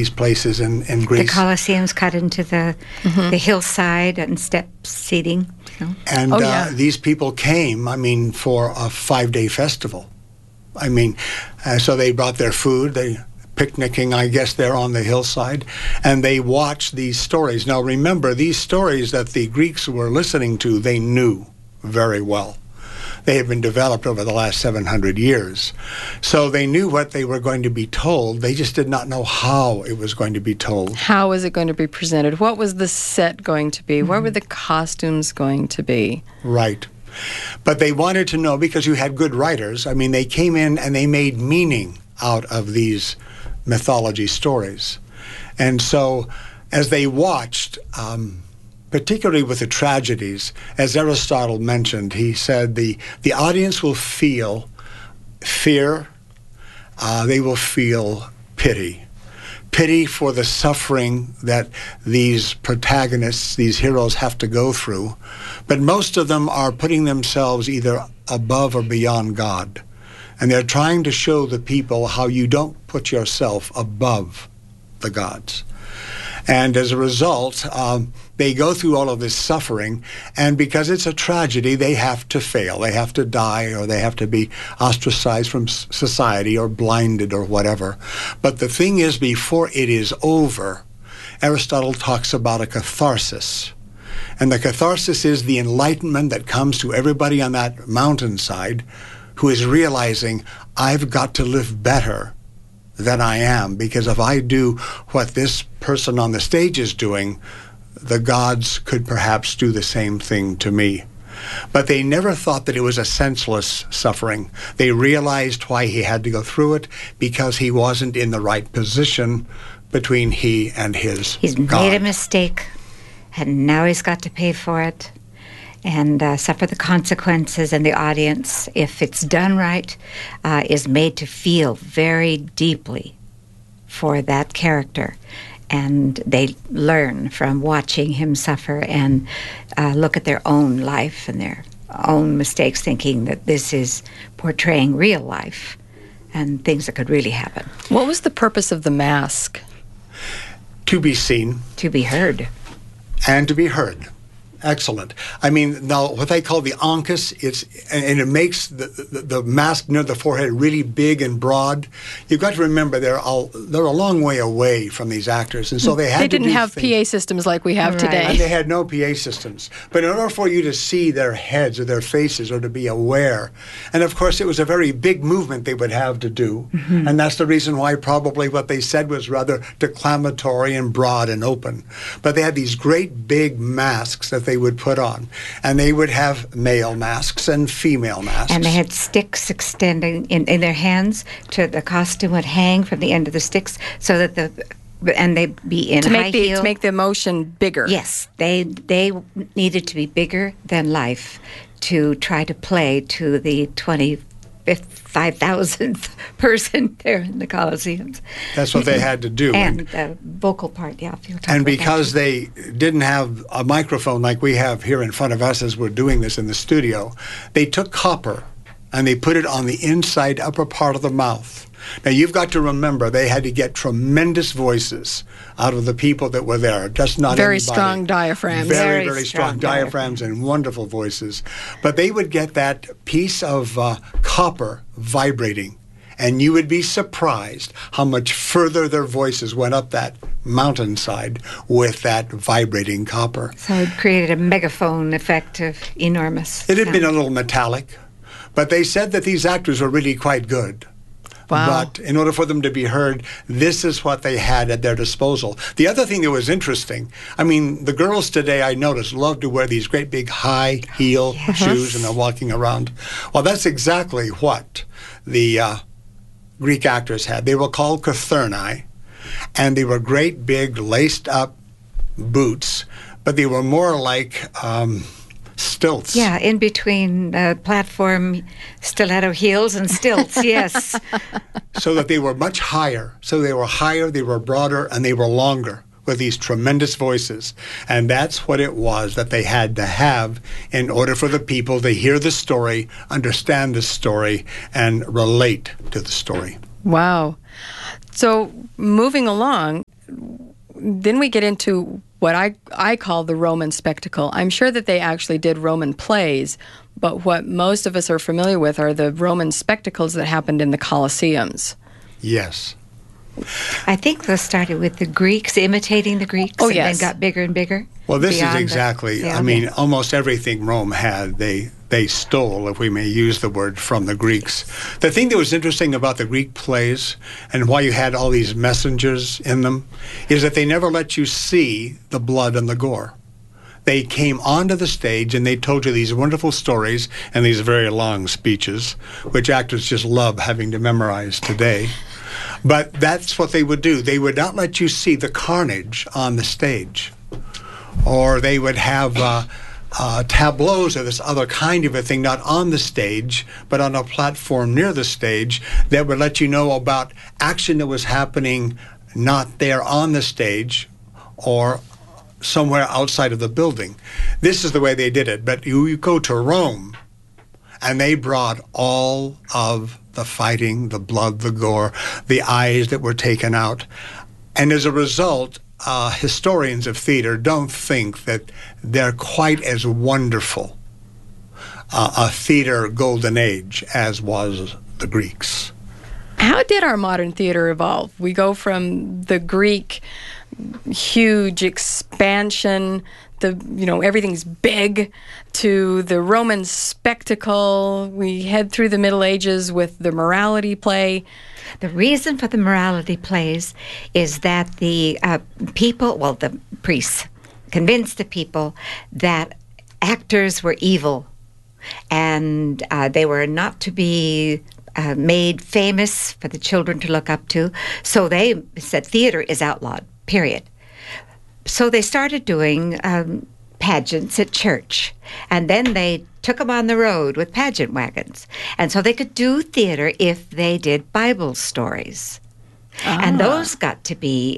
these places in The Greece. Colosseum's cut into the hillside and step seating. And these people came, for a 5-day festival. So they brought their food, they picnicking, I guess, there on the hillside, and they watched these stories. Now remember, these stories that the Greeks were listening to, they knew very well. They had been developed over the last 700 years. So they knew what they were going to be told. They just did not know how it was going to be told. How was it going to be presented? What was the set going to be? What were the costumes going to be? Right. But they wanted to know, because you had good writers. They came in and they made meaning out of these mythology stories. And so as they watched, particularly with the tragedies, as Aristotle mentioned, he said the audience will feel fear, they will feel pity. Pity for the suffering that these protagonists, these heroes, have to go through. But most of them are putting themselves either above or beyond God. And they're trying to show the people how you don't put yourself above the gods. And as a result, they go through all of this suffering, and because it's a tragedy, they have to fail. They have to die, or they have to be ostracized from society or blinded or whatever. But the thing is, before it is over, Aristotle talks about a catharsis. And the catharsis is the enlightenment that comes to everybody on that mountainside who is realizing, I've got to live better than I am, because if I do what this person on the stage is doing, the gods could perhaps do the same thing to me. But they never thought that it was a senseless suffering. They realized why he had to go through it, because he wasn't in the right position between he and his He's God. made a mistake, and now he's got to pay for it and suffer the consequences. And the audience, if it's done right, is made to feel very deeply for that character. And they learn from watching him suffer and look at their own life and their own mistakes, thinking that this is portraying real life and things that could really happen. What was the purpose of the mask? To be seen. To be heard. And to be heard. Excellent. Now what they call the ankhus, it makes the mask near the forehead really big and broad. You've got to remember they're a long way away from these actors, and so they didn't have PA systems like we have today. And they had no PA systems. But in order for you to see their heads or their faces or to be aware, and of course it was a very big movement they would have to do, and that's the reason why probably what they said was rather declamatory and broad and open. But they had these great big masks that they would put on, and they would have male masks and female masks. And they had sticks extending in their hands, to the costume would hang from the end of the sticks, so that they'd be in high heel. To make the emotion bigger. Yes, they needed to be bigger than life to try to play to the 5,000th person there in the Colosseums. That's what they had to do. And the vocal part, yeah. And because they didn't have a microphone like we have here in front of us as we're doing this in the studio, they took copper and they put it on the inside upper part of the mouth. Now, you've got to remember, they had to get tremendous voices out of the people that were there, just not very anybody. Strong diaphragms. Very, very strong diaphragms and wonderful voices. But they would get that piece of copper vibrating, and you would be surprised how much further their voices went up that mountainside with that vibrating copper. So it created a megaphone effect of enormous It had sound. been a little metallic, but they said that these actors were really quite good. Wow. But in order for them to be heard, this is what they had at their disposal. The other thing that was interesting, the girls today, I noticed, love to wear these great big high heel shoes, and they're walking around. Well, that's exactly what the Greek actors had. They were called kathernae, and they were great big laced up boots, but they were more like stilts. Yeah, in between platform stiletto heels and stilts, yes. So that they were much higher. So they were higher, they were broader, and they were longer, with these tremendous voices. And that's what it was that they had to have in order for the people to hear the story, understand the story, and relate to the story. Wow. So moving along, then we get into what I call the Roman spectacle. I'm sure that they actually did Roman plays, but what most of us are familiar with are the Roman spectacles that happened in the Colosseums. Yes. I think those started with the Greeks, imitating the Greeks, Oh, and yes. then got bigger and bigger. Well, this is beyond exactly, the I mean, almost everything Rome had, they stole, if we may use the word, from the Greeks. The thing that was interesting about the Greek plays and why you had all these messengers in them is that they never let you see the blood and the gore. They came onto the stage and they told you these wonderful stories and these very long speeches, which actors just love having to memorize today. But that's what they would do. They would not let you see the carnage on the stage. Or they would have tableaus or this other kind of a thing, not on the stage, but on a platform near the stage that would let you know about action that was happening not there on the stage or somewhere outside of the building. This is the way they did it. But you go to Rome, and they brought all of the fighting, the blood, the gore, the eyes that were taken out. And as a result, historians of theater don't think that they're quite as wonderful a theater golden age as was the Greeks. How did our modern theater evolve? We go from the Greek huge expansion, everything's big, to the Roman spectacle. We head through the Middle Ages with the morality play. The reason for the morality plays is that the the priests, convinced the people that actors were evil and they were not to be made famous for the children to look up to. So they said theater is outlawed, period. So they started doing pageants at church, and then they took them on the road with pageant wagons. And so they could do theater if they did Bible stories. And those got to be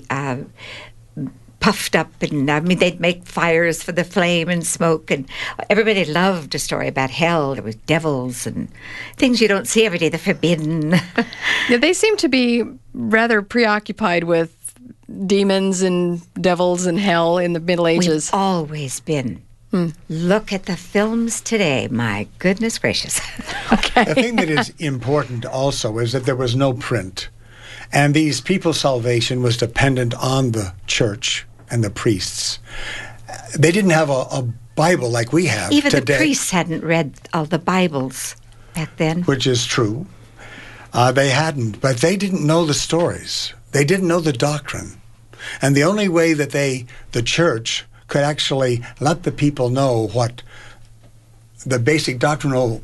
puffed up, and they'd make fires for the flame and smoke, and everybody loved a story about hell. There was devils and things you don't see every day, the forbidden. Yeah, they seem to be rather preoccupied with demons and devils and hell in the Middle Ages. We've always been. Look at the films today. My goodness gracious. Okay. The thing that is important also is that there was no print. And these people's salvation was dependent on the church and the priests. They didn't have a Bible like we have Even today. the priests hadn't read all the Bibles back then. Which is true. They hadn't, but they didn't know the stories. They didn't know the doctrine. And the only way that the church, could actually let the people know what the basic doctrinal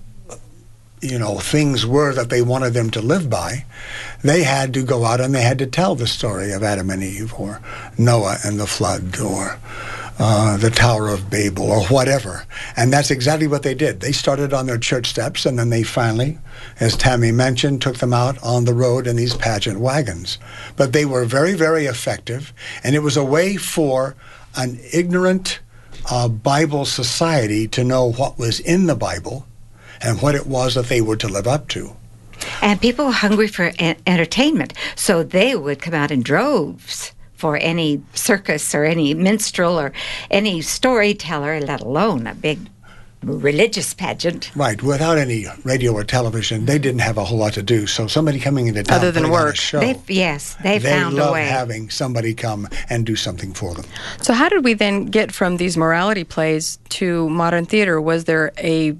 things were that they wanted them to live by, they had to go out and they had to tell the story of Adam and Eve, or Noah and the flood, or the Tower of Babel, or whatever. And that's exactly what they did. They started on their church steps, and then they finally, as Tammy mentioned, took them out on the road in these pageant wagons. But they were very, very effective, and it was a way for an ignorant Bible society to know what was in the Bible and what it was that they were to live up to. And people were hungry for entertainment, so they would come out in droves for any circus or any minstrel or any storyteller, let alone a big religious pageant. Right. Without any radio or television, they didn't have a whole lot to do. So somebody coming into town other than putting on work, a show, they found a love way. having somebody come and do something for them. So how did we then get from these morality plays to modern theater? Was there a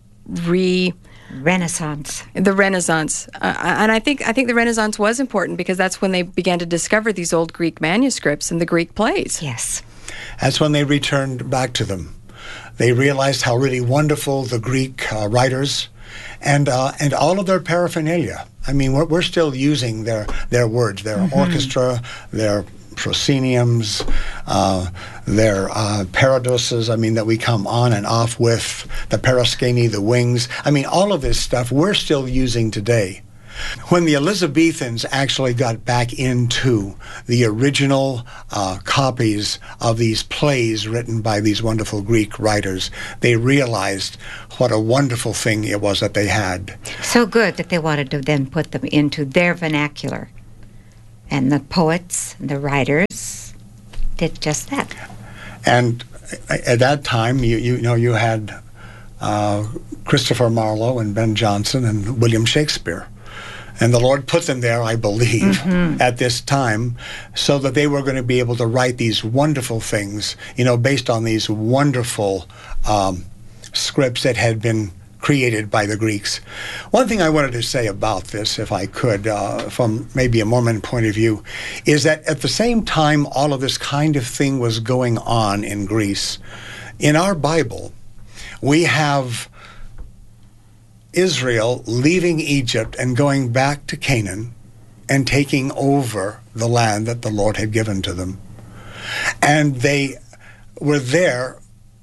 Renaissance. The Renaissance, and I think the Renaissance was important because that's when they began to discover these old Greek manuscripts and the Greek plays. Yes. That's when they returned back to them. They realized how really wonderful the Greek writers and all of their paraphernalia. I mean, we're still using their words, their orchestra, their prosceniums, their paradoses, that we come on and off with, the paraskene, the wings. All of this stuff we're still using today. When the Elizabethans actually got back into the original copies of these plays written by these wonderful Greek writers, they realized what a wonderful thing it was that they had. So good that they wanted to then put them into their vernacular. And the poets, and the writers, did just that. And at that time, you had Christopher Marlowe and Ben Jonson and William Shakespeare. And the Lord put them there, I believe, at this time, so that they were going to be able to write these wonderful things, based on these wonderful scripts that had been created by the Greeks. One thing I wanted to say about this, if I could, from maybe a Mormon point of view, is that at the same time all of this kind of thing was going on in Greece, in our Bible, we have Israel leaving Egypt and going back to Canaan and taking over the land that the Lord had given to them. And they were there,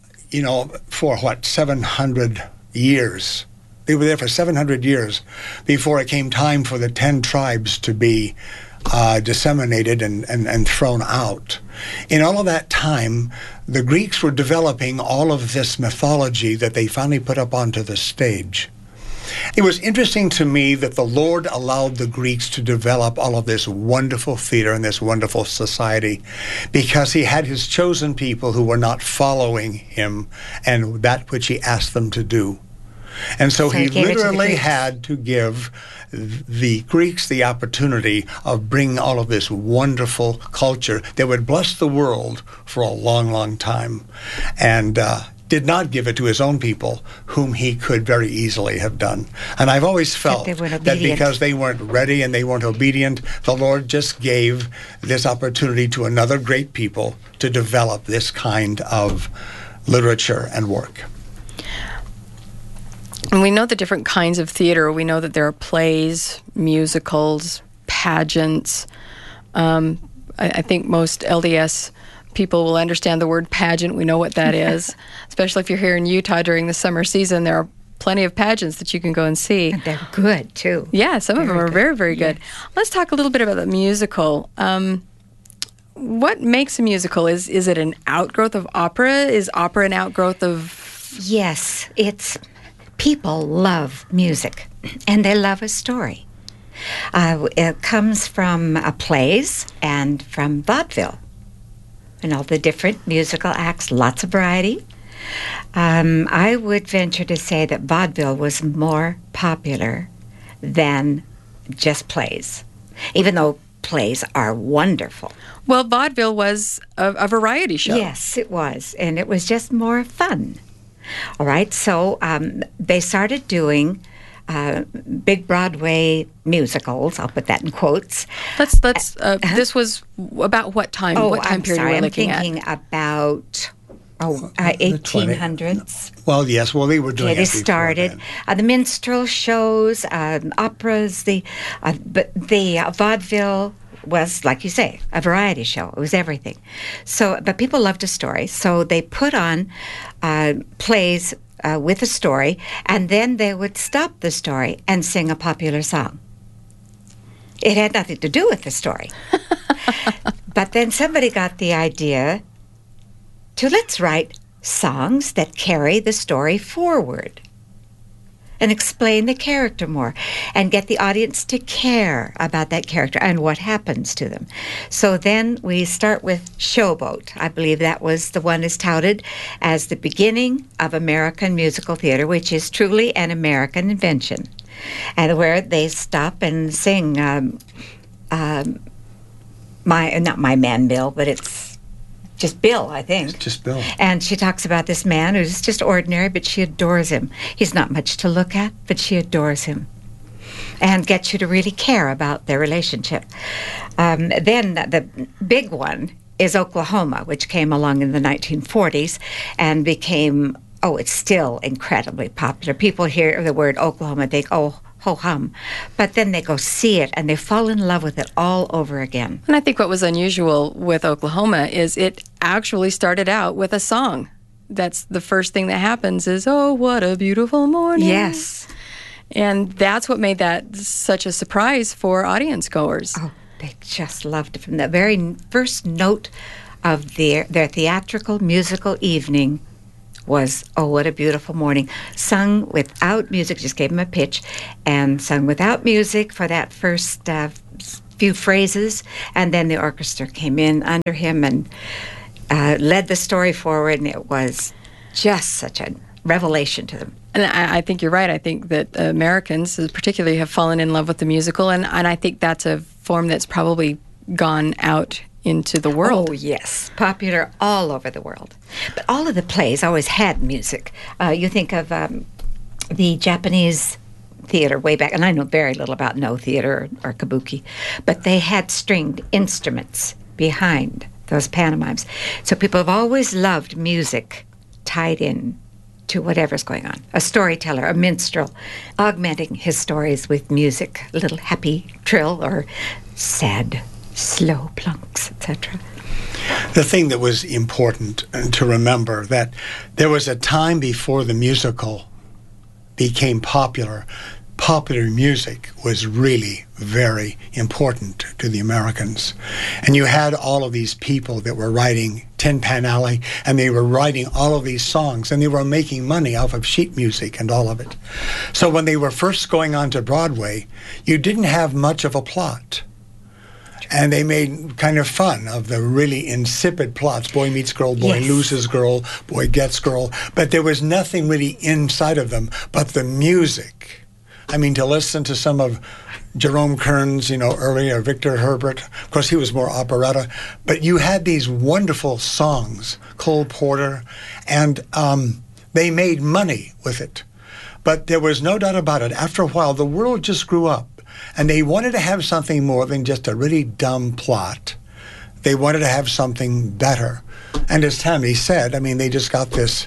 for 700 years. They were there for 700 years before it came time for the 10 tribes to be disseminated and thrown out. In all of that time, the Greeks were developing all of this mythology that they finally put up onto the stage. It was interesting to me that the Lord allowed the Greeks to develop all of this wonderful theater and this wonderful society because he had his chosen people who were not following him and that which he asked them to do. And so he literally had to give the Greeks the opportunity of bringing all of this wonderful culture that would bless the world for a long, long time. And did not give it to his own people, whom he could very easily have done. And I've always felt that because they weren't ready and they weren't obedient, the Lord just gave this opportunity to another great people to develop this kind of literature and work. And we know the different kinds of theater. We know that there are plays, musicals, pageants. I think most LDS people will understand the word pageant. We know what that is. Especially if you're here in Utah during the summer season, there are plenty of pageants that you can go and see. And they're good, too. Yeah, some of them are very, very good. Yes. Let's talk a little bit about the musical. What makes a musical? Is it an outgrowth of opera? Is opera an outgrowth of... Yes, people love music, and they love a story. It comes from plays and from vaudeville. And all the different musical acts, lots of variety. I would venture to say that vaudeville was more popular than just plays, even though plays are wonderful. Well, vaudeville was a variety show. Yes, it was, and it was just more fun. All right, so they started doing big Broadway musicals. I'll put that in quotes. This was about what time? What time period are we looking at? I'm thinking about 1800s. Well, yes. Well, they were doing. Yeah, they started the minstrel shows, operas. But the vaudeville was, like you say, a variety show. It was everything. So, but people loved a story, so they put on plays with a story, and then they would stop the story and sing a popular song. It had nothing to do with the story. But then somebody got the idea to let's write songs that carry the story forward and explain the character more and get the audience to care about that character and what happens to them. So then we start with Showboat. I believe that was the one is touted as the beginning of American musical theater, which is truly an American invention, and where they stop and sing not My Man Bill, but it's just Bill, I think. It's just Bill. And she talks about this man who's just ordinary, but she adores him. He's not much to look at, but she adores him. And gets you to really care about their relationship. Then the big one is Oklahoma, which came along in the 1940s and became, it's still incredibly popular. People hear the word Oklahoma, think, ho-hum. But then they go see it, and they fall in love with it all over again. And I think what was unusual with Oklahoma is it actually started out with a song. That's the first thing that happens is, oh, what a beautiful morning. Yes. And that's what made that such a surprise for audience goers. Oh, they just loved it. From the very first note of their theatrical musical evening was, oh, what a beautiful morning. Sung without music, just gave them a pitch, and sung without music for that first few phrases, and then the orchestra came in under him and led the story forward, and it was just such a revelation to them. And I think you're right. I think that Americans particularly have fallen in love with the musical, and I think that's a form that's probably gone out into the world. Oh, yes. Popular all over the world. But all of the plays always had music. You think of the Japanese theater way back, and I know very little about Noh theater or kabuki, but they had stringed instruments behind those pantomimes. So people have always loved music tied in to whatever's going on. A storyteller, a minstrel, augmenting his stories with music, a little happy trill or sad, slow plunks, etc. The thing that was important to remember, that there was a time before the musical became popular. Popular music was really very important to the Americans. And you had all of these people that were writing Tin Pan Alley, and they were writing all of these songs, and they were making money off of sheet music and all of it. So when they were first going on to Broadway, you didn't have much of a plot. And they made kind of fun of the really insipid plots. Boy meets girl, boy loses girl, boy gets girl. But there was nothing really inside of them but the music. I mean, to listen to some of Jerome Kern's, earlier, Victor Herbert. Of course, he was more operetta. But you had these wonderful songs, Cole Porter, and they made money with it. But there was no doubt about it. After a while, the world just grew up. And they wanted to have something more than just a really dumb plot. They wanted to have something better. And as Tammy said, I mean, they just got this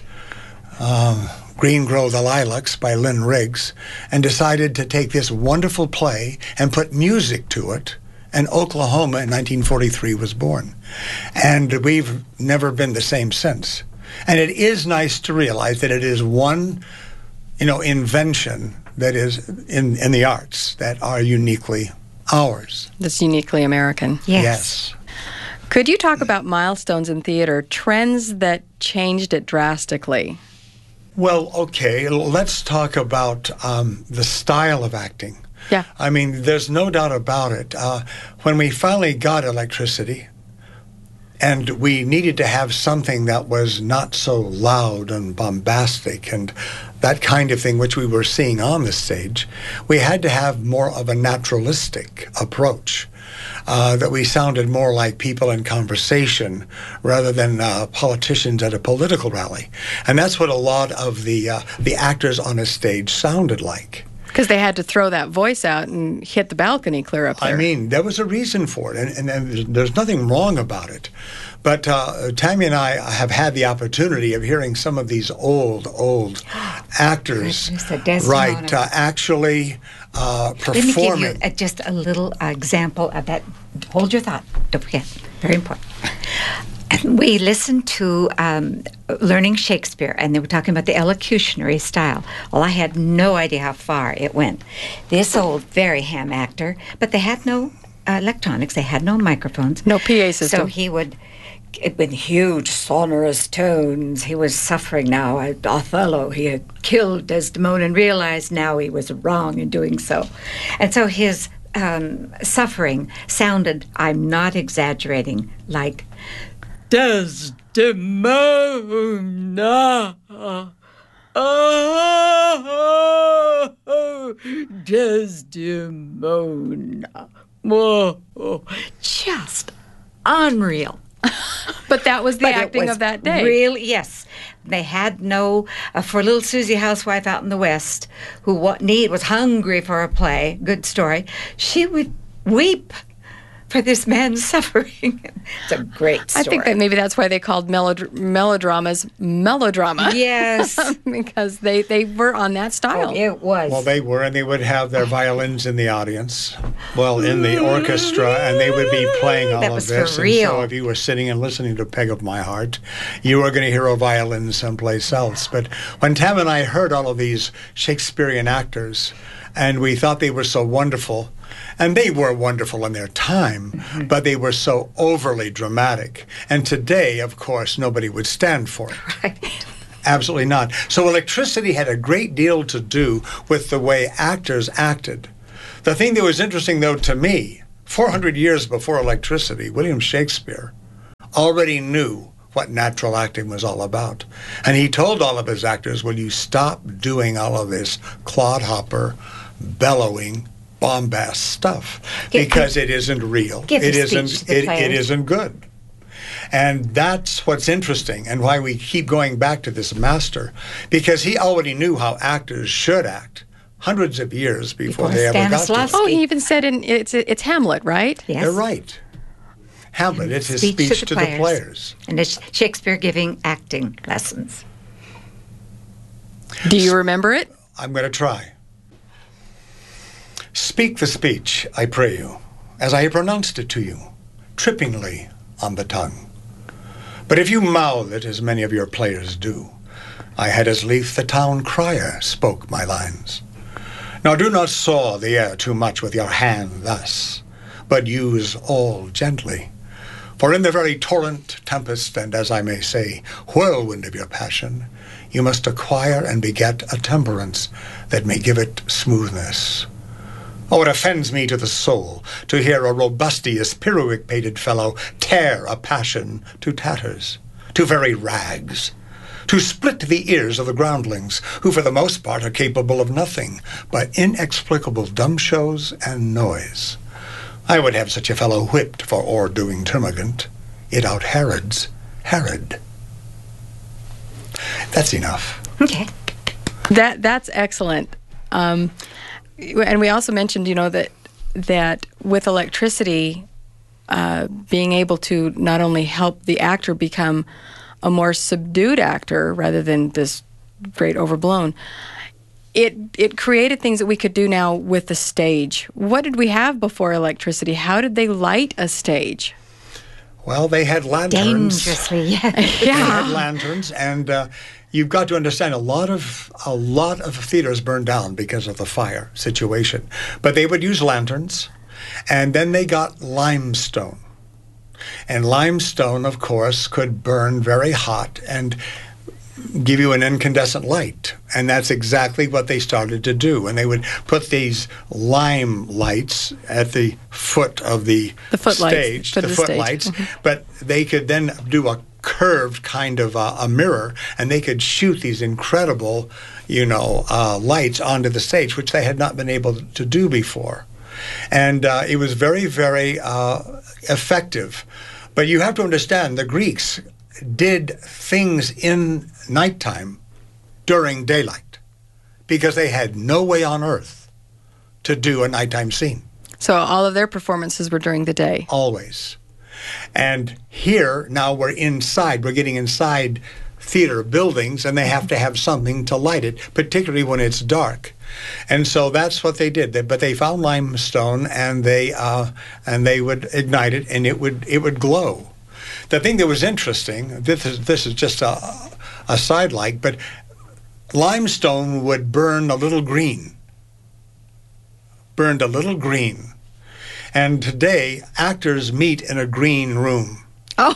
Green Grow the Lilacs by Lynn Riggs and decided to take this wonderful play and put music to it. And Oklahoma in 1943 was born. And we've never been the same since. And it is nice to realize that it is one, invention that is in the arts that are uniquely ours. That's uniquely American. Yes. Could you talk about milestones in theater, trends that changed it drastically? Well, okay, let's talk about the style of acting. Yeah. I mean, there's no doubt about it. When we finally got electricity, and we needed to have something that was not so loud and bombastic and that kind of thing, which we were seeing on the stage, we had to have more of a naturalistic approach, that we sounded more like people in conversation rather than politicians at a political rally. And that's what a lot of the actors on a stage sounded like. Because they had to throw that voice out and hit the balcony clear up there. I mean, there was a reason for it, and there's nothing wrong about it. But Tammy and I have had the opportunity of hearing some of these old actors, actually performing. Let me give you just a little example of that. Hold your thought. Don't forget. Very important. We listened to Learning Shakespeare, and they were talking about the elocutionary style. Well, I had no idea how far it went. This old, very ham actor, but they had no electronics. They had no microphones. No PA system. So he would, with huge, sonorous tones, he was suffering now. Othello, he had killed Desdemona and realized now he was wrong in doing so. And so his suffering sounded, I'm not exaggerating, like Desdemona, oh, Desdemona. Whoa, just unreal. But that was the acting of that day. Really, yes. They had no, for little Susie housewife out in the West, who was hungry for a play, good story, she would weep for this man's suffering. It's a great story. I think that maybe that's why they called melodramas melodrama. Yes. Because they were on that style. Oh, it was. Well, they were, and they would have their violins in the audience, in the orchestra, and they would be playing all of this. For real. And so if you were sitting and listening to Peg of My Heart, you were going to hear a violin someplace else. But when Tam and I heard all of these Shakespearean actors, and we thought they were so wonderful, and they were wonderful in their time, but they were so overly dramatic. And today, of course, nobody would stand for it. Right. Absolutely not. So electricity had a great deal to do with the way actors acted. The thing that was interesting, though, to me, 400 years before electricity, William Shakespeare already knew what natural acting was all about. And he told all of his actors, will you stop doing all of this clodhopper, bellowing, bombast stuff, because it isn't real. It isn't good. And that's what's interesting and why we keep going back to this master, because he already knew how actors should act hundreds of years before they ever got to it. Oh, he even said it's Hamlet, right? Yes. You're right. Hamlet, it's his speech to the players. And it's Shakespeare giving acting lessons. Do you remember it? I'm going to try. Speak the speech, I pray you, as I have pronounced it to you, trippingly on the tongue. But if you mouth it, as many of your players do, I had as lief the town crier spoke my lines. Now do not saw the air too much with your hand thus, but use all gently. For in the very torrent, tempest, and as I may say, whirlwind of your passion, you must acquire and beget a temperance that may give it smoothness. Oh, it offends me to the soul to hear a robustious, piruic-pated fellow tear a passion to tatters, to very rags, to split the ears of the groundlings, who for the most part are capable of nothing but inexplicable dumb shows and noise. I would have such a fellow whipped for o'erdoing Termagant. It out-Herods Herod. That's enough. Okay. That's excellent. And we also mentioned, that with electricity, being able to not only help the actor become a more subdued actor rather than this great overblown, it created things that we could do now with the stage. What did we have before electricity? How did they light a stage? Well, they had lanterns. Dangerously, yeah. They had lanterns, and you've got to understand a lot of theaters burned down because of the fire situation. But they would use lanterns, and then they got limestone. And limestone, of course, could burn very hot and give you an incandescent light. And that's exactly what they started to do. And they would put these lime lights at the foot of the stage, the footlights, but they could then do a curved kind of a mirror, and they could shoot these incredible, lights onto the stage, which they had not been able to do before. And it was very, very effective. But you have to understand, the Greeks did things in nighttime during daylight because they had no way on earth to do a nighttime scene. So all of their performances were during the day? Always. And here, now we're getting inside theater buildings, and they have to have something to light it, particularly when it's dark. And so that's what they did. But they found limestone, and they would ignite it, and it would glow. The thing that was interesting, this is just a sidelight, but limestone would burn a little green. Burned a little green. And today, actors meet in a green room. Oh.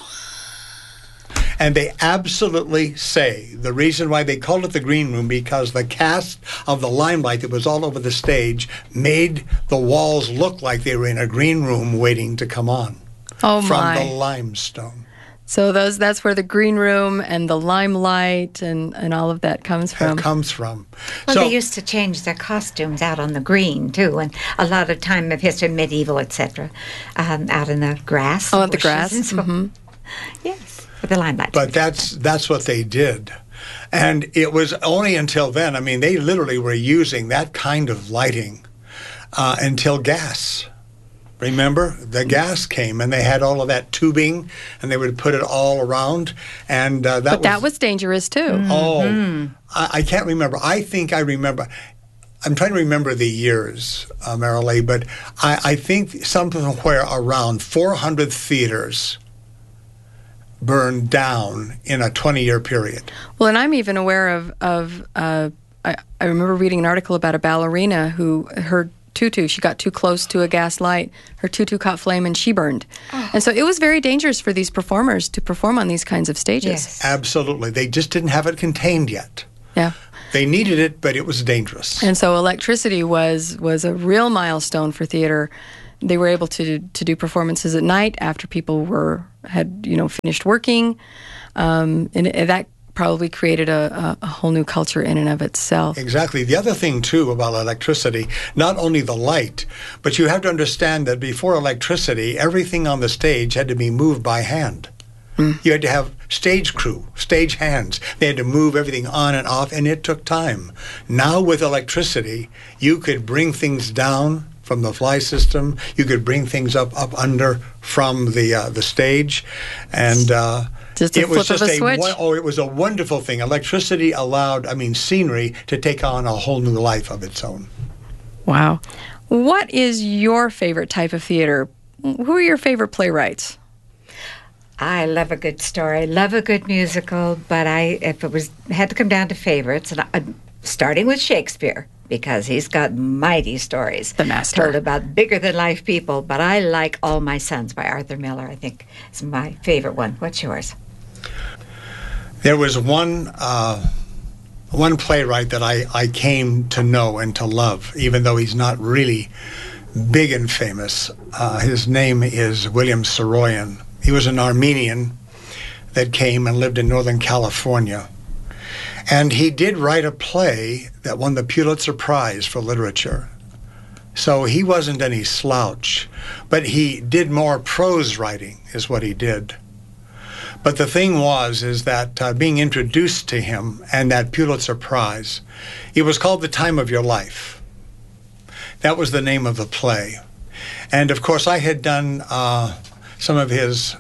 And they absolutely say the reason why they called it the green room, because the cast of the limelight that was all over the stage made the walls look like they were in a green room waiting to come on. Oh, from the limestone. So that's where the green room and the limelight and all of that comes from. Well, they used to change their costumes out on the green, too, and a lot of time of history, medieval, etc., out in the grass. Oh, the grass. Yes, with the limelight. But that's what they did. And it was only until then, they literally were using that kind of lighting until gas. Remember, the gas came, and they had all of that tubing, and they would put it all around, and that was dangerous too. Oh, I can't remember. I think I remember. I'm trying to remember the years, Marilee, but I think somewhere around 400 theaters burned down in a 20-year period. Well, and I'm even aware of I remember reading an article about a ballerina who her tutu, she got too close to a gas light, her tutu caught flame, and she burned. Oh. And so it was very dangerous for these performers to perform on these kinds of stages. Yes. Absolutely. They just didn't have it contained yet. Yeah. They needed it, but it was dangerous. And so electricity was a real milestone for theater They were able to do performances at night after people had finished working, and that probably created a whole new culture in and of itself. Exactly. The other thing, too, about electricity, not only the light, but you have to understand that before electricity, everything on the stage had to be moved by hand. You had to have stage crew, stage hands. They had to move everything on and off, and it took time. Now with electricity, you could bring things down from the fly system. You could bring things up under from the stage, and just a flip of a switch. It was a wonderful thing. Electricity allowed, scenery to take on a whole new life of its own. Wow. What is your favorite type of theater? Who are your favorite playwrights? I love a good story, love a good musical, but if it had to come down to favorites, and starting with Shakespeare, because he's got mighty stories. The master. Told about bigger-than-life people, but I like All My Sons by Arthur Miller. I think it's my favorite one. What's yours? There was one playwright that I came to know and to love, even though he's not really big and famous. His name is William Saroyan. He was an Armenian that came and lived in Northern California. And he did write a play that won the Pulitzer Prize for literature. So he wasn't any slouch, but he did more prose writing is what he did. But the thing is that being introduced to him and that Pulitzer Prize, it was called The Time of Your Life. That was the name of the play. And of course I had done some of his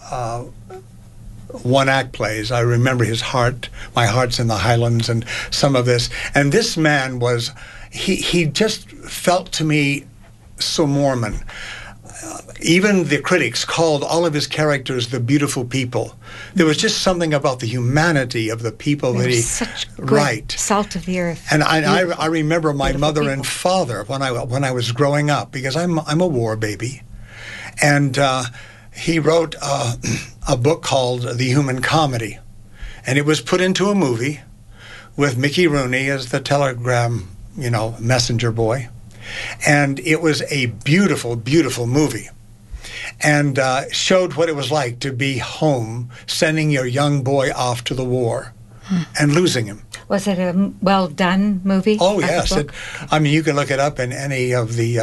one-act plays. I remember My Heart's in the Highlands, and some of this. And this man he just felt to me so Mormon. Even the critics called all of his characters the beautiful people. There was just something about the humanity of the people that he such good salt of the earth. And I remember my mother and father when I was growing up, because I'm a war baby, and he wrote a book called The Human Comedy, and it was put into a movie with Mickey Rooney as the telegram, messenger boy. And it was a beautiful, beautiful movie, and showed what it was like to be home, sending your young boy off to the war and losing him. Was it a well-done movie? Oh, yes. You can look it up in any of the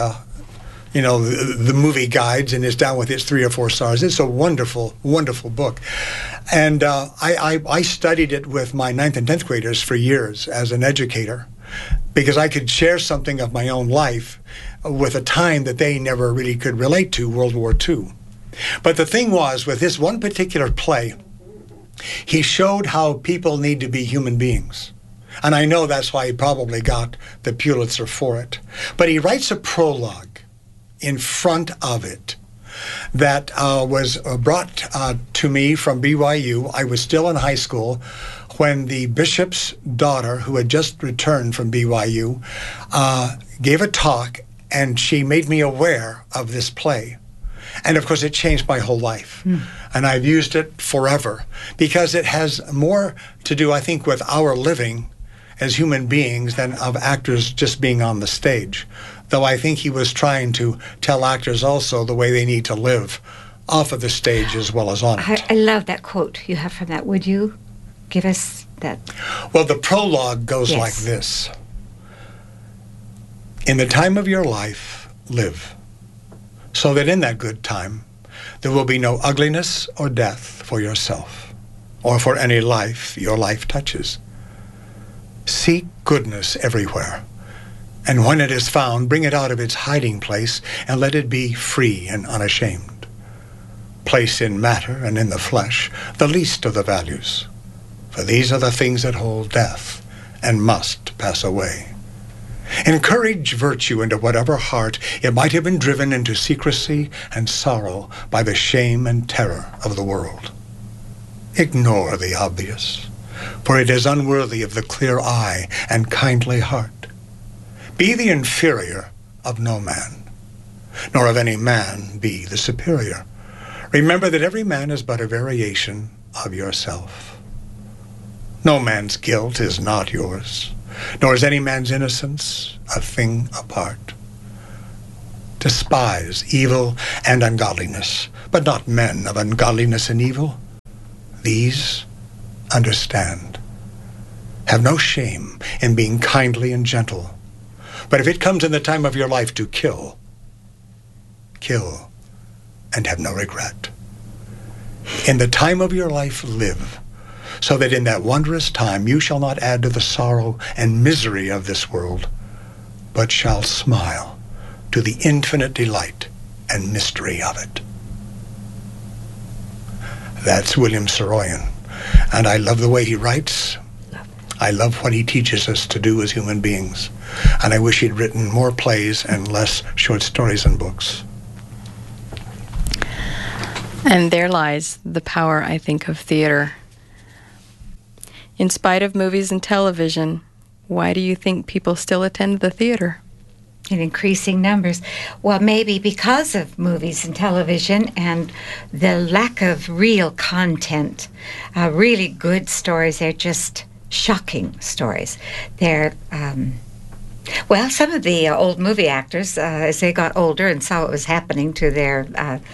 the movie guides, and it's down with its 3 or 4 stars. It's a wonderful, wonderful book. And I studied it with my 9th and 10th graders for years as an educator, because I could share something of my own life with a time that they never really could relate to, World War II. But the thing was, with this one particular play, he showed how people need to be human beings. And I know that's why he probably got the Pulitzer for it. But he writes a prologue in front of it that was brought to me from BYU. I was still in high school when the bishop's daughter, who had just returned from BYU, gave a talk, and she made me aware of this play. And of course, it changed my whole life. And I've used it forever, because it has more to do, I think, with our living as human beings than of actors just being on the stage. Though I think he was trying to tell actors also the way they need to live off of the stage as well as on it. I love that quote you have from that. Would you give us that? Well, the prologue goes like this. In the time of your life, live, so that in that good time there will be no ugliness or death for yourself, or for any life your life touches. Seek goodness everywhere, and when it is found, bring it out of its hiding place, and let it be free and unashamed. Place in matter and in the flesh the least of the values, for these are the things that hold death and must pass away. Encourage virtue into whatever heart it might have been driven into secrecy and sorrow by the shame and terror of the world. Ignore the obvious, for it is unworthy of the clear eye and kindly heart. Be the inferior of no man, nor of any man be the superior. Remember that every man is but a variation of yourself. No man's guilt is not yours, nor is any man's innocence a thing apart. despise evil and ungodliness, but not men of ungodliness and evil. These understand. Have no shame in being kindly and gentle. But if it comes in the time of your life to kill, kill and have no regret. In the time of your life, live, so that in that wondrous time you shall not add to the sorrow and misery of this world, but shall smile to the infinite delight and mystery of it. That's William Saroyan. And I love the way he writes. I love what he teaches us to do as human beings. And I wish he'd written more plays and less short stories and books. And there lies the power, I think, of theater. In spite of movies and television, why do you think people still attend the theater? In increasing numbers. Well, maybe because of movies and television and the lack of real content, really good stories. They're just shocking stories. They're, well, some of the old movie actors, as they got older and saw what was happening to their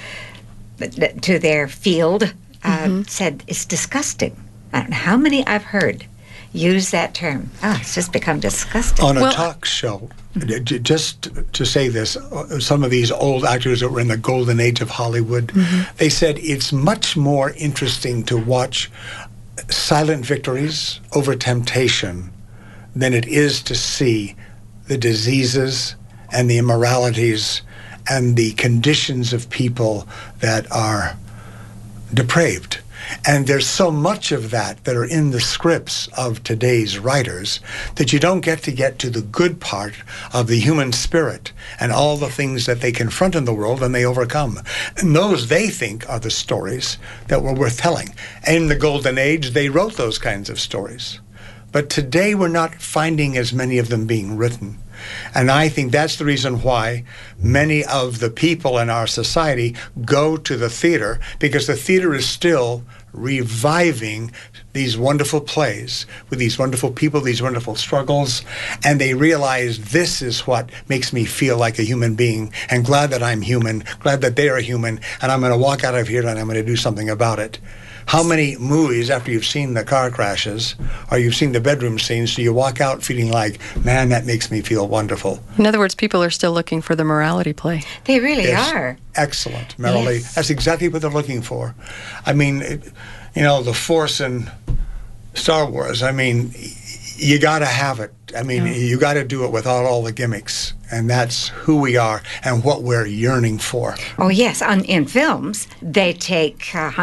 field, said it's disgusting. I don't know how many I've heard use that term. Oh, it's just become disgusting. On a talk show, just to say this, some of these old actors that were in the golden age of Hollywood, they said it's much more interesting to watch silent victories over temptation than it is to see the diseases and the immoralities and the conditions of people that are depraved. And there's so much of that are in the scripts of today's writers that you don't get to the good part of the human spirit and all the things that they confront in the world and they overcome. And those, they think, are the stories that were worth telling. In the Golden Age, they wrote those kinds of stories. But today, we're not finding as many of them being written. And I think that's the reason why many of the people in our society go to the theater, because the theater is still reviving these wonderful plays with these wonderful people, these wonderful struggles, and they realize this is what makes me feel like a human being, and glad that I'm human, glad that they are human, and I'm going to walk out of here and I'm going to do something about it. How many movies, after you've seen the car crashes or you've seen the bedroom scenes, do you walk out feeling like, man, that makes me feel wonderful? In other words, people are still looking for the morality play. They really are. Excellent, Marilee. Yes. That's exactly what they're looking for. I mean, the Force in Star Wars, I mean, you got to have it. I mean, you got to do it without all the gimmicks. And that's who we are and what we're yearning for. Oh, yes. In films, they take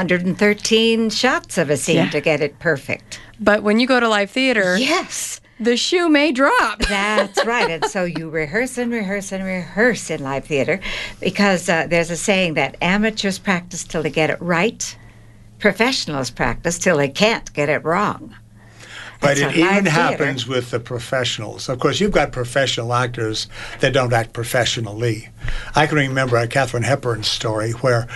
113 shots of a scene to get it perfect. But when you go to live theater, yes, the shoe may drop. That's right. And so you rehearse and rehearse and rehearse in live theater, because there's a saying that amateurs practice till they get it right. Professionals practice till they can't get it wrong. But it even happens with the professionals. Of course, you've got professional actors that don't act professionally. I can remember a Katharine Hepburn story where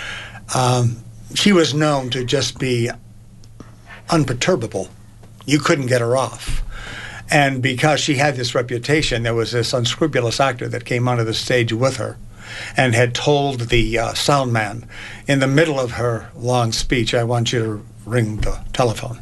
she was known to just be unperturbable. You couldn't get her off. And because she had this reputation, there was this unscrupulous actor that came onto the stage with her and had told the sound man, in the middle of her long speech, I want you to ring the telephone.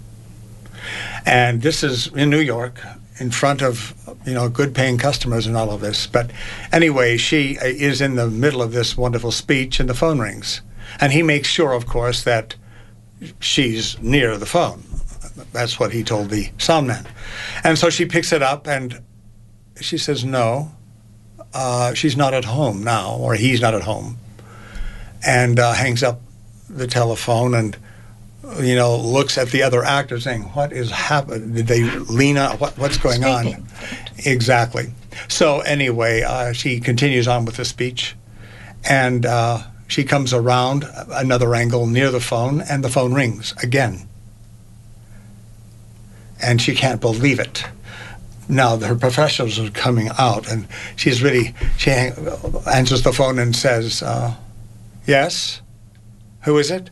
And this is in New York, in front of, good-paying customers and all of this. But anyway, she is in the middle of this wonderful speech, and the phone rings. And he makes sure, of course, that she's near the phone. That's what he told the sound man. And so she picks it up, and she says, no, she's not at home now, or he's not at home. And hangs up the telephone and looks at the other actor saying, what is happening? Did they lean on? What's going on? Exactly. So anyway, she continues on with the speech, and she comes around another angle near the phone, and the phone rings again. And she can't believe it. Now, her professionals are coming out, and she answers the phone and says, yes? Who is it?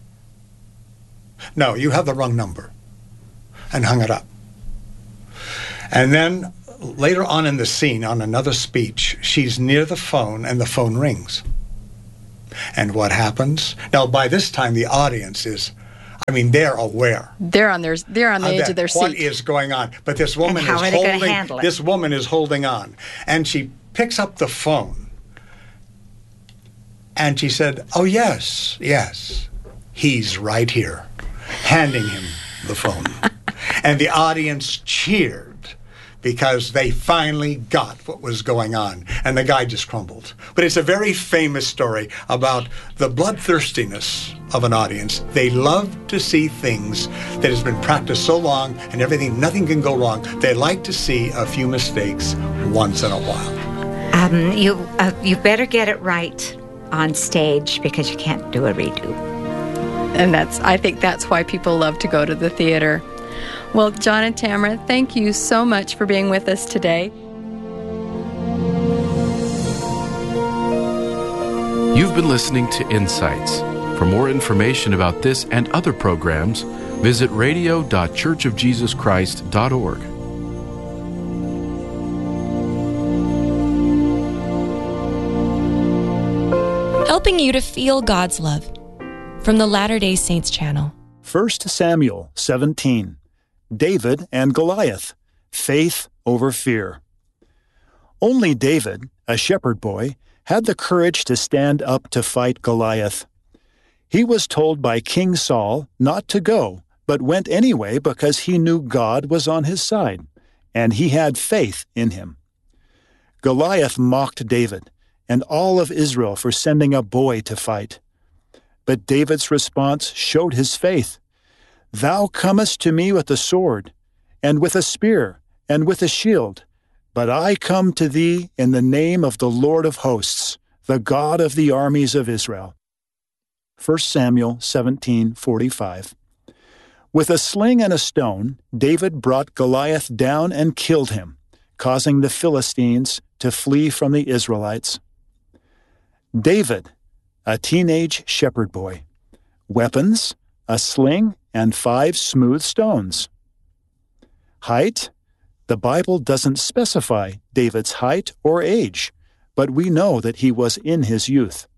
No, you have the wrong number, and hung it up. And then later on in the scene, on another speech, she's near the phone and the phone rings. And what happens? Now, by this time, the audience is, they're aware. They're on the edge of their seat. What is going on? But this woman And how are they going to handle it? This woman is holding on. And she picks up the phone. And she said, "Oh, yes, he's right here," handing him the phone. And the audience cheered because they finally got what was going on. And the guy just crumbled. But it's a very famous story about the bloodthirstiness of an audience. They love to see things that has been practiced so long and nothing can go wrong. They like to see a few mistakes once in a while. You better get it right on stage because you can't do a redo. And I think that's why people love to go to the theater. Well, John and Tamara, thank you so much for being with us today. You've been listening to Insights. For more information about this and other programs, visit radio.churchofjesuschrist.org. Helping you to feel God's love. From the Latter-day Saints channel. 1 Samuel 17. David and Goliath. Faith over fear. Only David, a shepherd boy, had the courage to stand up to fight Goliath. He was told by King Saul not to go, but went anyway because he knew God was on his side, and he had faith in him. Goliath mocked David and all of Israel for sending a boy to fight. But David's response showed his faith. "Thou comest to me with a sword, and with a spear, and with a shield, but I come to thee in the name of the Lord of hosts, the God of the armies of Israel." 1 Samuel 17:45. With a sling and a stone, David brought Goliath down and killed him, causing the Philistines to flee from the Israelites. David, a teenage shepherd boy. Weapons, a sling, and 5 smooth stones. Height? The Bible doesn't specify David's height or age, but we know that he was in his youth.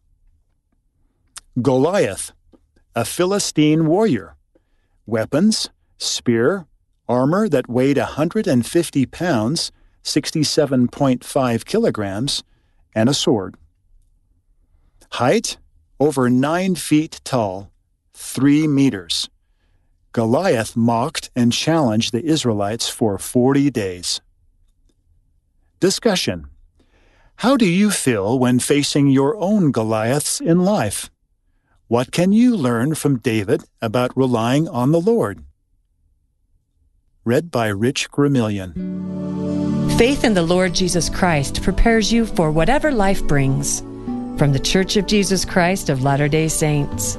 Goliath, a Philistine warrior. Weapons, spear, armor that weighed 150 pounds, 67.5 kilograms, and a sword. Height, over 9 feet tall, 3 meters. Goliath mocked and challenged the Israelites for 40 days. Discussion. How do you feel when facing your own Goliaths in life? What can you learn from David about relying on the Lord? Read by Rich Gramillion. Faith in the Lord Jesus Christ prepares you for whatever life brings. From the Church of Jesus Christ of Latter-day Saints.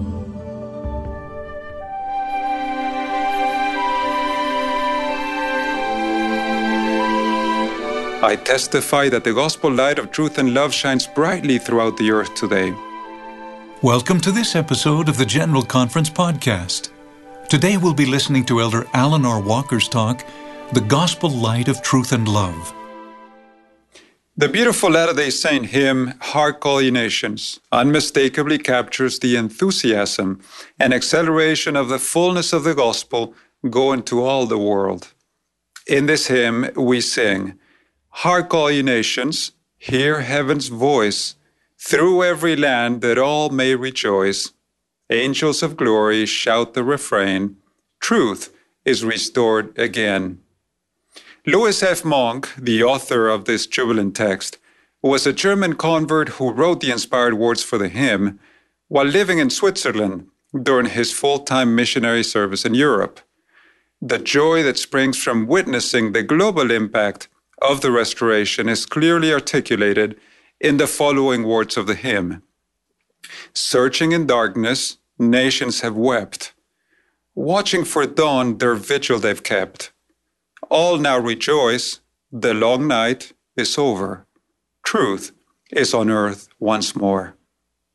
I testify that the gospel light of truth and love shines brightly throughout the earth today. Welcome to this episode of the General Conference Podcast. Today we'll be listening to Elder Alan R. Walker's talk, The Gospel Light of Truth and Love. The beautiful Latter-day Saint hymn, Hark All Ye Nations, unmistakably captures the enthusiasm and acceleration of the fullness of the gospel going to all the world. In this hymn, we sing, Hark all ye nations, hear heaven's voice, through every land that all may rejoice. Angels of glory shout the refrain, truth is restored again. Louis F. Monk, the author of this jubilant text, was a German convert who wrote the inspired words for the hymn while living in Switzerland during his full-time missionary service in Europe. The joy that springs from witnessing the global impact of the restoration is clearly articulated in the following words of the hymn. Searching in darkness, nations have wept. Watching for dawn, their vigil they've kept. All now rejoice, the long night is over. Truth is on earth once more.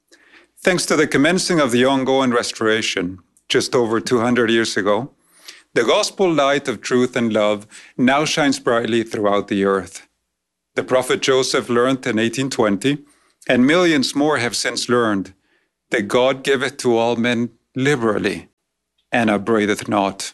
Thanks to the commencing of the ongoing restoration, just over 200 years ago, The gospel light of truth and love now shines brightly throughout the earth. The prophet Joseph learned in 1820, and millions more have since learned, that God giveth to all men liberally, and upbraideth not.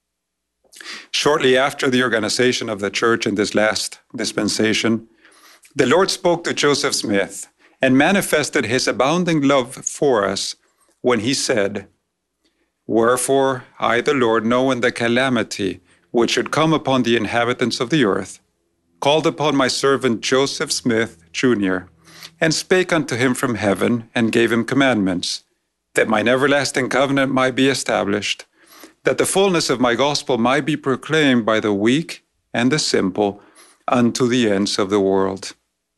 Shortly after the organization of the church in this last dispensation, the Lord spoke to Joseph Smith and manifested his abounding love for us when he said, "Wherefore I, the Lord, knowing the calamity which should come upon the inhabitants of the earth, called upon my servant Joseph Smith, Jr., and spake unto him from heaven, and gave him commandments, that mine everlasting covenant might be established, that the fullness of my gospel might be proclaimed by the weak and the simple unto the ends of the world."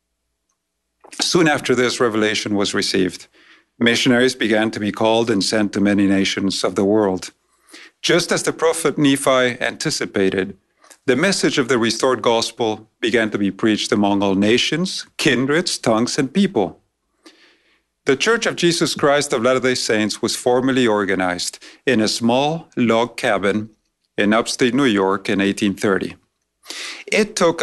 Soon after this revelation was received, missionaries began to be called and sent to many nations of the world. Just as the prophet Nephi anticipated, the message of the restored gospel began to be preached among all nations, kindreds, tongues, and people. The Church of Jesus Christ of Latter-day Saints was formally organized in a small log cabin in upstate New York in 1830. It took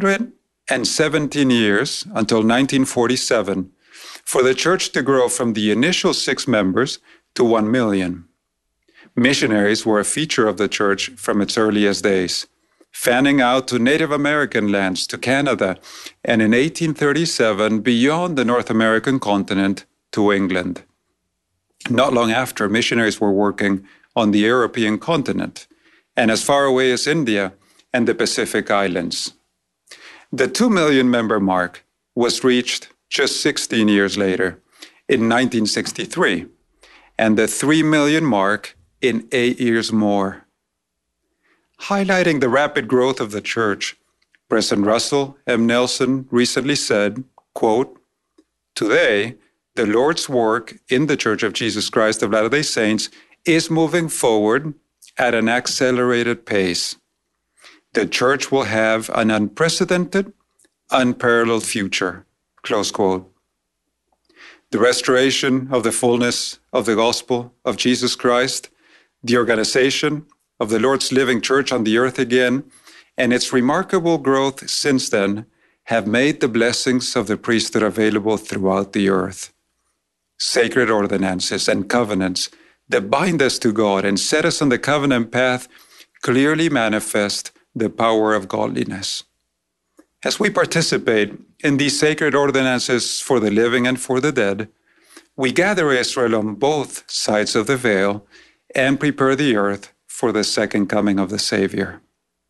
117 years until 1947 for the church to grow from the initial 6 members to 1 million. Missionaries were a feature of the church from its earliest days, fanning out to Native American lands, to Canada, and in 1837 beyond the North American continent to England. Not long after, missionaries were working on the European continent and as far away as India and the Pacific Islands. The 2 million member mark was reached just 16 years later, in 1963, and the 3 million mark in 8 years more. Highlighting the rapid growth of the church, President Russell M. Nelson recently said, quote, "Today, the Lord's work in the Church of Jesus Christ of Latter-day Saints is moving forward at an accelerated pace. The church will have an unprecedented, unparalleled future." Close quote. The restoration of the fullness of the gospel of Jesus Christ, the organization of the Lord's living church on the earth again, and its remarkable growth since then have made the blessings of the priesthood available throughout the earth. Sacred ordinances and covenants that bind us to God and set us on the covenant path clearly manifest the power of godliness. As we participate in these sacred ordinances for the living and for the dead, we gather Israel on both sides of the veil and prepare the earth for the second coming of the Savior.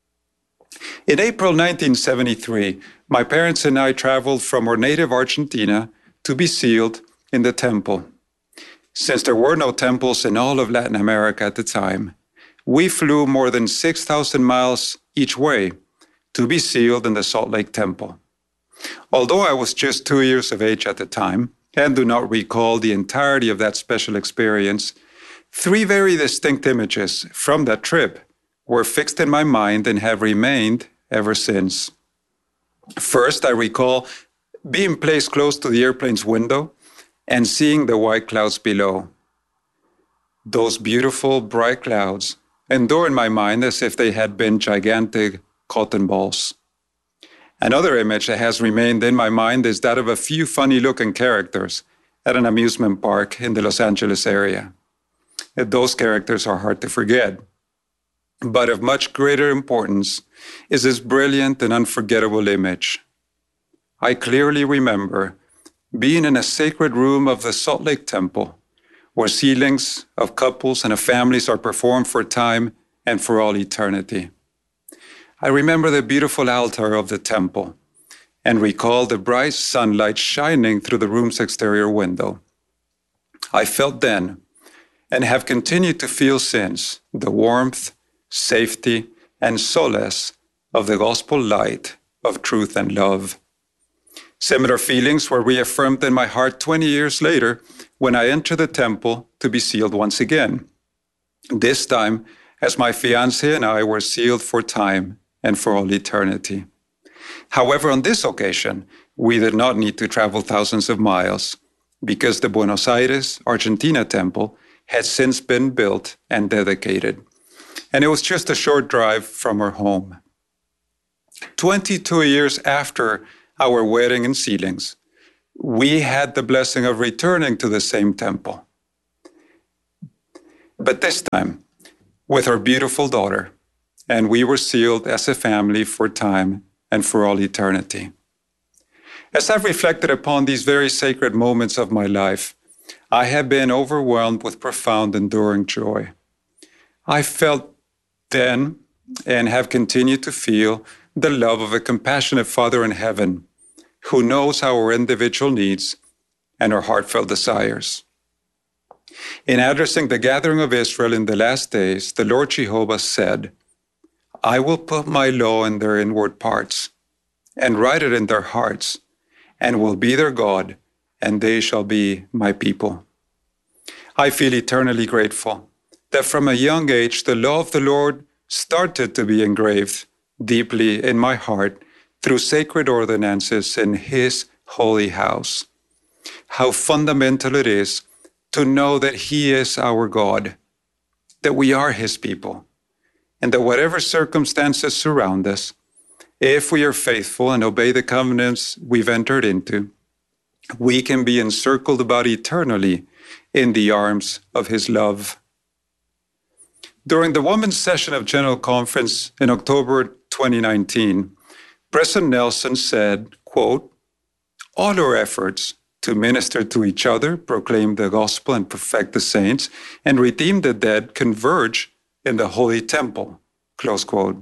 In April 1973, my parents and I traveled from our native Argentina to be sealed in the temple. Since there were no temples in all of Latin America at the time, we flew more than 6,000 miles each way to be sealed in the Salt Lake Temple. Although I was just 2 years of age at the time and do not recall the entirety of that special experience, 3 very distinct images from that trip were fixed in my mind and have remained ever since. First, I recall being placed close to the airplane's window and seeing the white clouds below. Those beautiful, bright clouds endure in my mind as if they had been gigantic cotton balls. Another image that has remained in my mind is that of a few funny-looking characters at an amusement park in the Los Angeles area. Those characters are hard to forget. But of much greater importance is this brilliant and unforgettable image. I clearly remember being in a sacred room of the Salt Lake Temple, where sealings of couples and of families are performed for time and for all eternity. I remember the beautiful altar of the temple and recall the bright sunlight shining through the room's exterior window. I felt then, and have continued to feel since, the warmth, safety, and solace of the gospel light of truth and love. Similar feelings were reaffirmed in my heart 20 years later when I entered the temple to be sealed once again. This time, as my fiancée and I were sealed for time and for all eternity. However, on this occasion, we did not need to travel thousands of miles because the Buenos Aires, Argentina temple had since been built and dedicated. and it was just a short drive from her home. 22 years after our wedding and sealings, we had the blessing of returning to the same temple. But this time, with our beautiful daughter, and we were sealed as a family for time and for all eternity. As I've reflected upon these very sacred moments of my life, I have been overwhelmed with profound, enduring joy. I felt then, and have continued to feel, the love of a compassionate Father in heaven who knows our individual needs and our heartfelt desires. In addressing the gathering of Israel in the last days, the Lord Jehovah said, "I will put my law in their inward parts and write it in their hearts, and will be their God, and they shall be my people." I feel eternally grateful that from a young age the law of the Lord started to be engraved deeply in my heart through sacred ordinances in His holy house. How fundamental it is to know that He is our God, that we are His people, and that whatever circumstances surround us, if we are faithful and obey the covenants we've entered into, we can be encircled about eternally in the arms of His love. During the Women's Session of General Conference in October 2019, President Nelson said, quote, "All our efforts to minister to each other, proclaim the gospel and perfect the saints, and redeem the dead converge in the Holy Temple," close quote.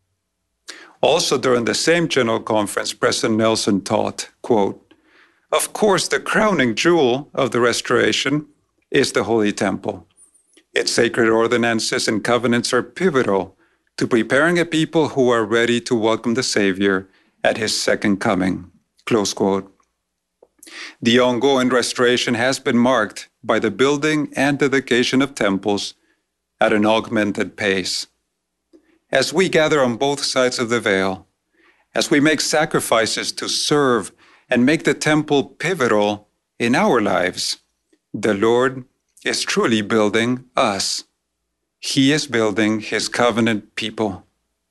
Also during the same General Conference, President Nelson taught, quote, "Of course, the crowning jewel of the restoration is the Holy Temple. Its sacred ordinances and covenants are pivotal to preparing a people who are ready to welcome the Savior at His second coming," close quote. The ongoing restoration has been marked by the building and dedication of temples at an augmented pace. As we gather on both sides of the veil, as we make sacrifices to serve and make the temple pivotal in our lives, the Lord is truly building us. He is building His covenant people.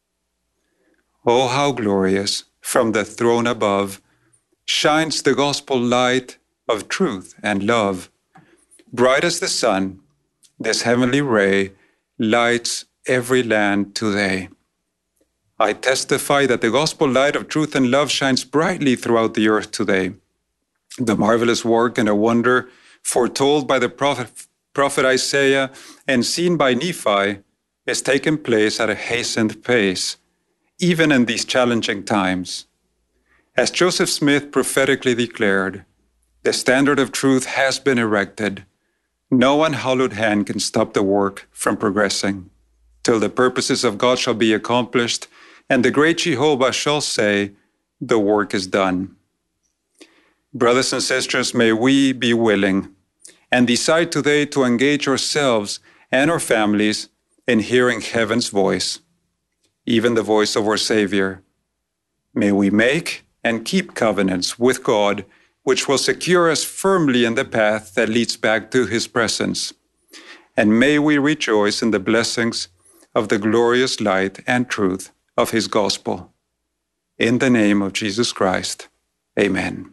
Oh, how glorious from the throne above shines the gospel light of truth and love. Bright as the sun, this heavenly ray lights every land today. I testify that the gospel light of truth and love shines brightly throughout the earth today. The marvelous work and a wonder foretold by the prophet Isaiah and seen by Nephi is taking place at a hastened pace, even in these challenging times. As Joseph Smith prophetically declared, the standard of truth has been erected. No unhallowed hand can stop the work from progressing, till the purposes of God shall be accomplished, and the great Jehovah shall say, "The work is done." Brothers and sisters, may we be willing and decide today to engage ourselves and our families in hearing heaven's voice, even the voice of our Savior. May we make and keep covenants with God, which will secure us firmly in the path that leads back to His presence. And may we rejoice in the blessings of the glorious light and truth of His gospel. In the name of Jesus Christ, amen.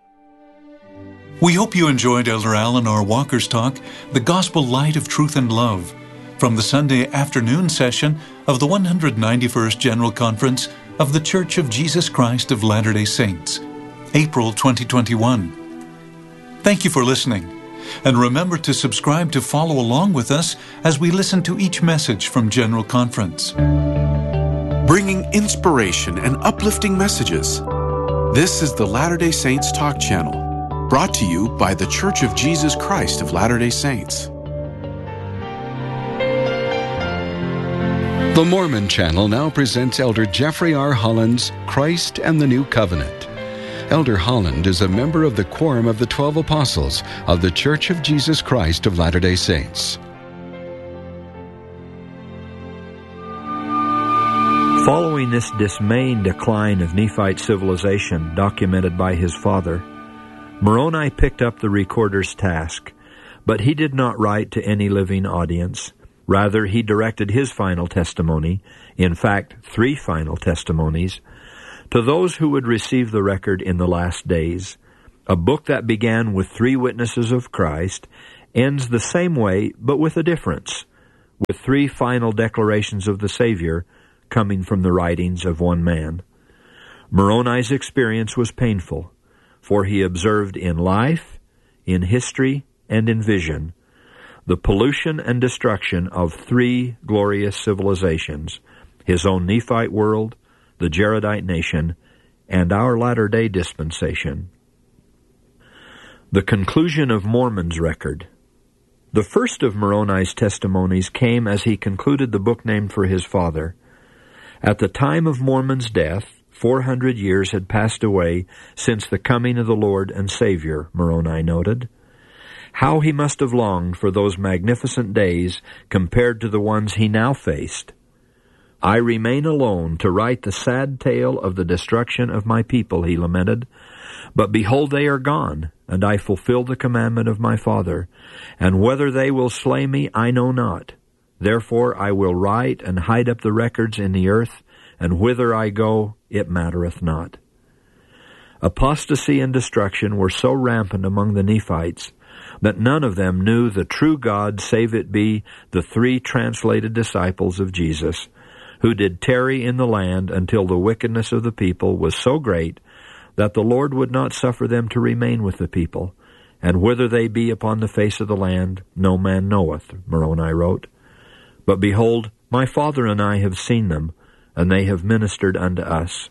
We hope you enjoyed Elder Alan R. Walker's talk, The Gospel Light of Truth and Love, from the Sunday afternoon session of the 191st General Conference of the Church of Jesus Christ of Latter-day Saints, April 2021. Thank you for listening, and remember to subscribe to follow along with us as we listen to each message from General Conference. Bringing inspiration and uplifting messages. This is the Latter-day Saints Talk Channel, brought to you by the Church of Jesus Christ of Latter-day Saints. The Mormon Channel now presents Elder Jeffrey R. Holland's Christ and the New Covenant. Elder Holland is a member of the Quorum of the 12 Apostles of the Church of Jesus Christ of Latter-day Saints. Following this dismaying decline of Nephite civilization documented by his father, Moroni picked up the recorder's task, but he did not write to any living audience. Rather, he directed his final testimony, in fact, 3 final testimonies, to those who would receive the record in the last days. A book that began with 3 witnesses of Christ ends the same way, but with a difference, with 3 final declarations of the Savior coming from the writings of one man. Moroni's experience was painful, for he observed in life, in history, and in vision the pollution and destruction of 3 glorious civilizations, his own Nephite world, the Jaredite nation, and our latter-day dispensation. The conclusion of Mormon's record. The first of Moroni's testimonies came as he concluded the book named for his father. At the time of Mormon's death, 400 years had passed away since the coming of the Lord and Savior, Moroni noted. How he must have longed for those magnificent days compared to the ones he now faced. I remain alone to write the sad tale of the destruction of my people, he lamented. But behold, they are gone, and I fulfill the commandment of my Father. And whether they will slay me, I know not. Therefore I will write and hide up the records in the earth, and whither I go, it mattereth not. Apostasy and destruction were so rampant among the Nephites that none of them knew the true God save it be the 3 translated disciples of Jesus, who did tarry in the land until the wickedness of the people was so great that the Lord would not suffer them to remain with the people, and whither they be upon the face of the land, no man knoweth, Moroni wrote. But behold, my Father and I have seen them, and they have ministered unto us.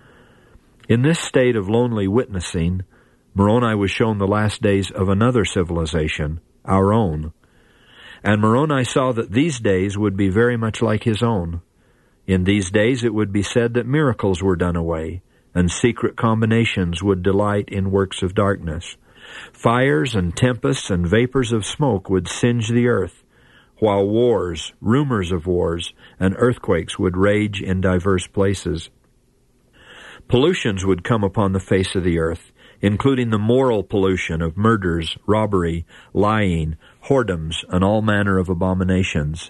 In this state of lonely witnessing, Moroni was shown the last days of another civilization, our own. And Moroni saw that these days would be very much like his own. In these days it would be said that miracles were done away, and secret combinations would delight in works of darkness. Fires and tempests and vapors of smoke would singe the earth, while wars, rumors of wars, and earthquakes would rage in diverse places. Pollutions would come upon the face of the earth, including the moral pollution of murders, robbery, lying, whoredoms, and all manner of abominations.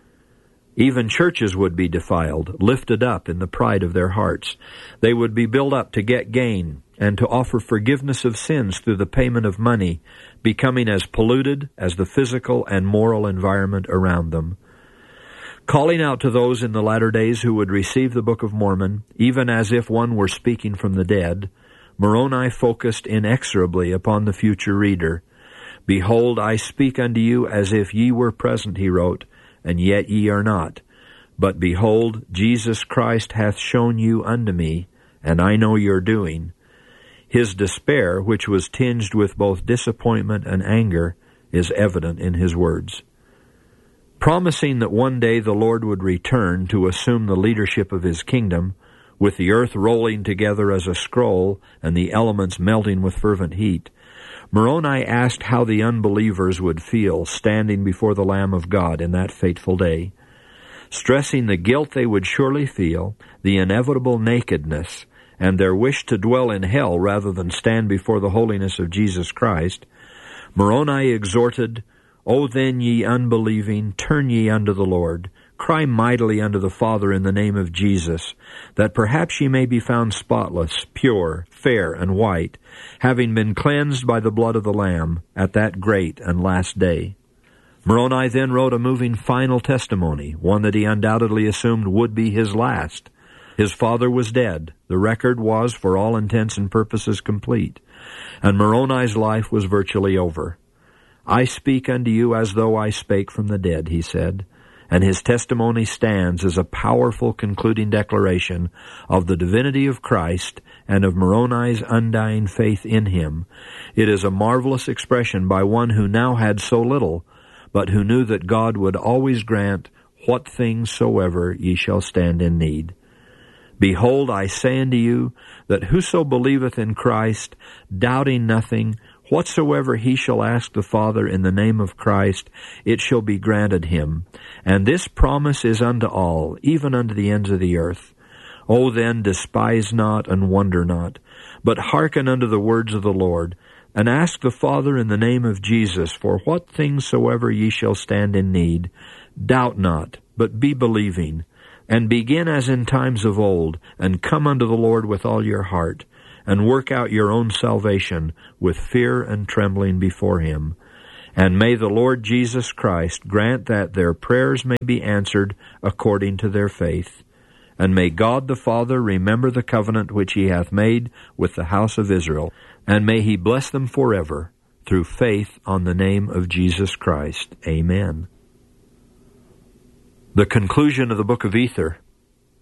Even churches would be defiled, lifted up in the pride of their hearts. They would be built up to get gain and to offer forgiveness of sins through the payment of money, becoming as polluted as the physical and moral environment around them. Calling out to those in the latter days who would receive the Book of Mormon, even as if one were speaking from the dead, Moroni focused inexorably upon the future reader. Behold, I speak unto you as if ye were present, he wrote, and yet ye are not. But behold, Jesus Christ hath shown you unto me, and I know your doing. His despair, which was tinged with both disappointment and anger, is evident in his words. Promising that one day the Lord would return to assume the leadership of his kingdom, with the earth rolling together as a scroll and the elements melting with fervent heat, Moroni asked how the unbelievers would feel standing before the Lamb of God in that fateful day. Stressing the guilt they would surely feel, the inevitable nakedness, and their wish to dwell in hell rather than stand before the holiness of Jesus Christ, Moroni exhorted, O then, ye unbelieving, turn ye unto the Lord, cry mightily unto the Father in the name of Jesus, that perhaps ye may be found spotless, pure, fair, and white, having been cleansed by the blood of the Lamb at that great and last day. Moroni then wrote a moving final testimony, one that he undoubtedly assumed would be his last. His father was dead. The record was, for all intents and purposes, complete, and Moroni's life was virtually over. I speak unto you as though I spake from the dead, he said, and his testimony stands as a powerful concluding declaration of the divinity of Christ and of Moroni's undying faith in him. It is a marvelous expression by one who now had so little, but who knew that God would always grant what things soever ye shall stand in need. Behold, I say unto you, that whoso believeth in Christ, doubting nothing, whatsoever he shall ask the Father in the name of Christ, it shall be granted him. And this promise is unto all, even unto the ends of the earth. O then, despise not and wonder not, but hearken unto the words of the Lord, and ask the Father in the name of Jesus for what things soever ye shall stand in need, Doubt not, but be believing, and begin as in times of old, and come unto the Lord with all your heart, and work out your own salvation with fear and trembling before Him. And may the Lord Jesus Christ grant that their prayers may be answered according to their faith. And may God the Father remember the covenant which He hath made with the house of Israel, and may He bless them forever, through faith on the name of Jesus Christ. Amen. The conclusion of the book of Ether